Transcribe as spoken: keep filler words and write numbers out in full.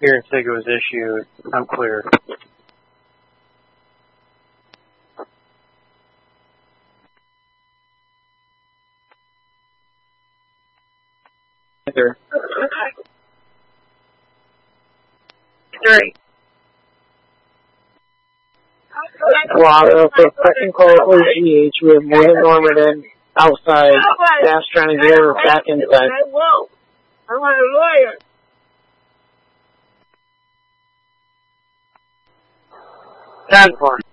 Clearance ticket was issued. I'm clear. Enter. Three. Water for technical O G H. We have William Norman outside. Staff's trying to get her back inside. I won't. I want a lawyer. ten four.